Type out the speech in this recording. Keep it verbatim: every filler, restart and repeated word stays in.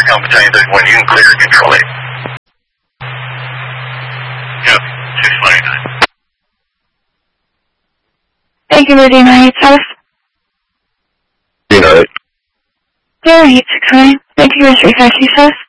Alpha Battalion thirty-one, you can clear control eight. Yep, six ninety-nine. Thank you for D nine eight South. D nine eight. D nine eight six nine. Thank you for three five two South.